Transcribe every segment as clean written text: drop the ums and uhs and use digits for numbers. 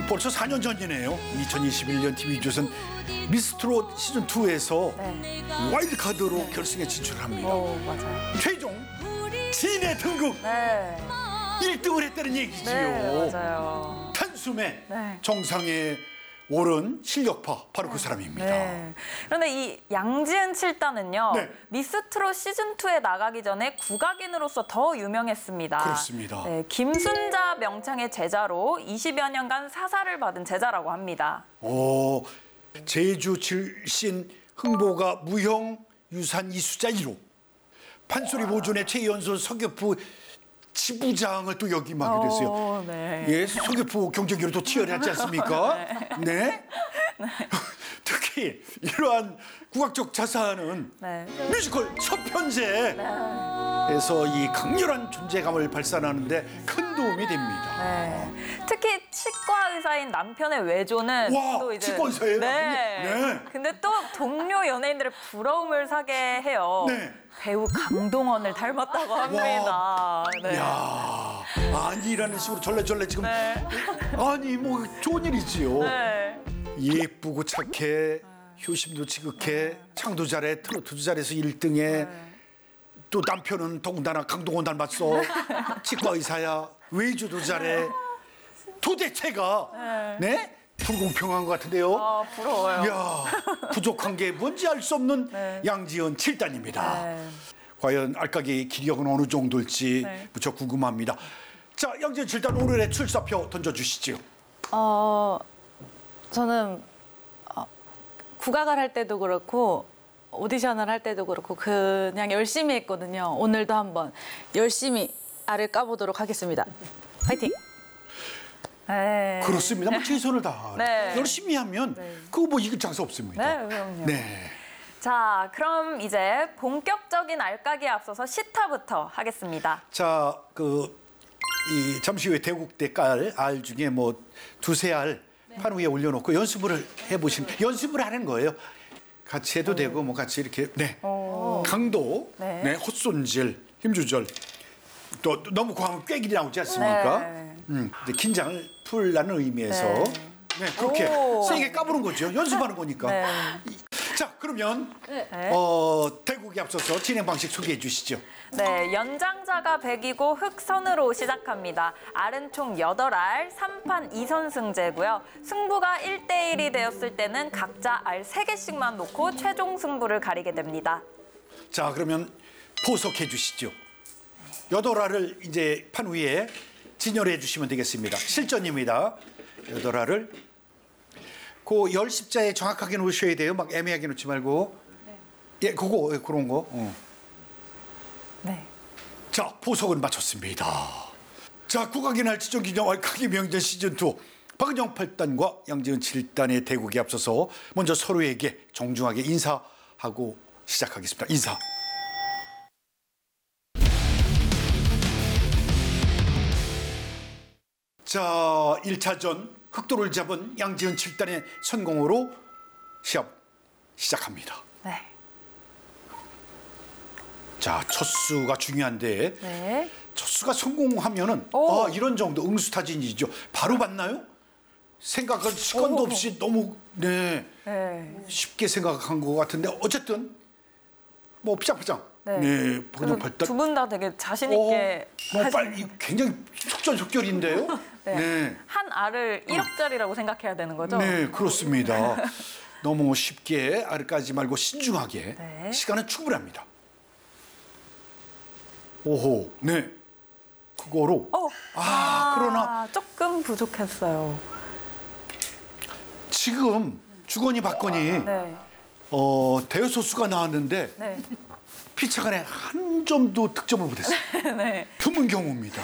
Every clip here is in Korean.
벌써 4년 전이네요. 2021년 TV조선 미스트롯 시즌2에서 와일드카드로 결승에 진출합니다. 맞아요. 최종 진에 등극 1등을 했다는 얘기지요. 네, 맞아요. 단숨에 네. 정상에 오른 실력파 바로 그 사람입니다. 네. 그런데 이 양지은 7단은요. 네. 미스트롯 시즌2에 나가기 전에 국악인으로서 더 유명했습니다. 그렇습니다. 네, 김순자 명창의 제자로 20여 년간 사사를 받은 제자라고 합니다. 제주 출신 흥보가 무형 유산 이수자 1호 판소리 보존의 최연소 서귀포 지부장을 또 역임하게 됐어요. 네. 예, 서귀포 경쟁률이 또 치열하지 않습니까? 네. 특히 이러한 국악적 자산은 뮤지컬 첫 편제에서 이 강렬한 존재감을 발산하는데 큰 도움이 됩니다. 특히 치과 의사인 남편의 외조는 와, 또 이제 치과 의사예요? 네. 근데 또 동료 연예인들의 부러움을 사게 해요. 네. 배우 강동원을 닮았다고 합니다. 네. 야, 아니라는 식으로 절레절레 지금 아니 뭐 좋은 일이지요. 네. 예쁘고 착해, 효심도 지극해, 창도 잘해, 트로트도 잘해서 1등에 또 남편은 더군다나 강동원 닮았어. 치과 의사야, 외주도 잘해. 도대체가 불공평한 것 같은데요. 부러워요. 이야, 부족한 게 뭔지 알 수 없는 양지은 7단입니다. 과연 알까기 기력은 어느 정도일지 무척 궁금합니다. 자, 양지은 7단 오늘의 출사표 던져주시죠. 저는 국악을 할 때도 그렇고 오디션을 할 때도 그렇고 그냥 열심히 했거든요. 오늘도 한번 열심히 알을 까보도록 하겠습니다. 파이팅! 그렇습니다. 뭐 최선을 다 열심히 하면 그거 뭐 이길 장사 없습니다. 네, 그럼요. 네. 자, 그럼 이제 본격적인 알까기에 앞서서 시타부터 하겠습니다. 자, 이 잠시 후에 대국대 깔 알 중에 뭐 두세 알 판 위에 올려놓고 연습을 해보시면 연습을 하는 거예요. 같이 해도 되고 뭐 같이 이렇게 강도, 헛손질, 힘조절 또 너무 과하면 꾀길이 나오지 않습니까? 이제 긴장을 풀라는 의미에서 그렇게 세게 까부는 거죠. 연습하는 거니까. 자, 그러면 대국에 앞서서 진행 방식 소개해 주시죠. 네, 연장자가 100이고 흑선으로 시작합니다. 알은 총 8알, 3판 2선승제고요. 승부가 1대1이 되었을 때는 각자 알 3개씩만 놓고 최종 승부를 가리게 됩니다. 자, 그러면 포석해 주시죠. 8알을 이제 판 위에 진열해 주시면 되겠습니다. 실전입니다. 8알을 그 10십자에 정확하게 놓으셔야 돼요. 막 애매하게 놓지 말고. 예, 그런 거. 자, 포석은 마쳤습니다. 자, 국악의 날 지정기념 알까기 명전 시즌2 박은영 8단과 양지은 7단의 대국에 앞서서 먼저 서로에게 정중하게 인사하고 시작하겠습니다. 인사. 자, 1차전 흑도를 잡은 양지은 7단의 성공으로 시합 시작합니다. 자, 첫 수가 중요한데 첫 수가 성공하면은 이런 정도 응수타진이죠. 바로 봤나요? 생각할 시간도 없이 너무 쉽게 생각한 것 같은데 어쨌든 뭐 피장피장. 박은영 8단. 두 분 다 되게 자신 있게 빨리 굉장히 속전속결인데요. 한 알을 1억짜리라고 생각해야 되는 거죠? 네, 그렇습니다. 너무 쉽게 알을 까지 말고 신중하게 시간은 충분합니다. 오호, 그거로. 그러나 조금 부족했어요. 지금 주거니 받거니 대여소수가 나왔는데 피차간에 한 점도 득점을 못했어요. 드문 경우입니다.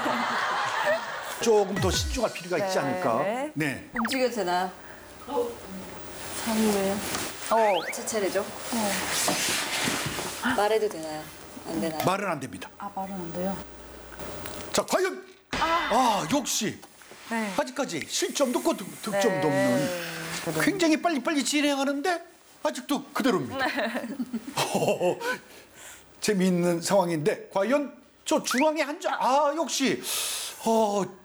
조금 더 신중할 필요가 있지 않을까. 움직여도 되나요? 사무예요. 제 차례죠? 말해도 되나요? 안 되나요? 말은 안 됩니다. 말은 안 돼요. 자, 과연 역시 아직까지 실점도 없고 득점도 없는 굉장히 빨리빨리 진행하는데 아직도 그대로입니다. 재미있는 상황인데 과연 저 중앙에 한 점 역시